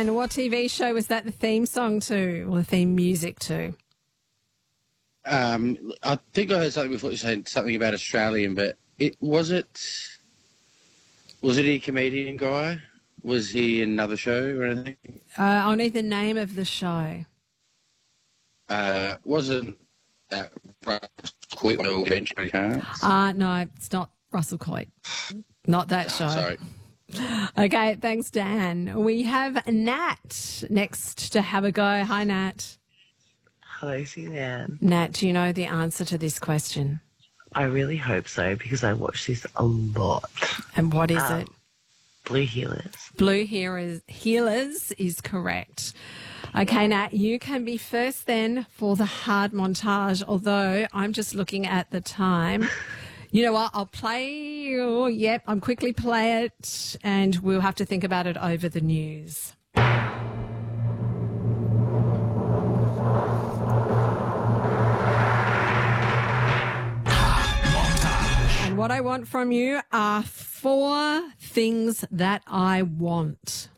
Dan, what TV show was that the theme song to, or the theme music to? I think I heard something before you saying something about Australian, but was it a comedian guy? Was he in another show or anything? I'll need the name of the show. Wasn't that Quick Will Eventually Cars? No, it's not Russell Coit. Not that show. Sorry. Okay, thanks, Dan. We have Nat next to have a go. Hi, Nat. Hello, Suzanne. Nat, do you know the answer to this question? I really hope so because I watch this a lot. And what is it? Blue Heelers. Blue Heelers is correct. Okay, Nat, you can be first then for the hard montage, although I'm just looking at the time. You know what? I'll play. Oh, yep, I'm quickly play it, and we'll have to think about it over the news. And what I want from you are 4 things that I want.